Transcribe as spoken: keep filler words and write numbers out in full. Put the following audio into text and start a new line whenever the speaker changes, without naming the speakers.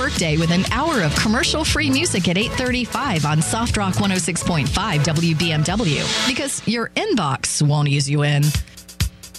workday with an hour of commercial-free music at eight thirty-five on Soft Rock one oh six point five W B M W. Because your inbox won't ease you in.